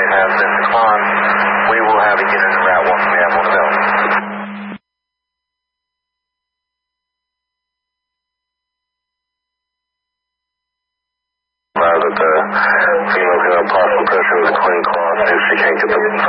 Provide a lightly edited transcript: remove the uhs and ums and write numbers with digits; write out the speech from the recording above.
has been declined. We will have a unit en route once we have one available. That the female's got partial pressure with a clean cloth. If she can't get the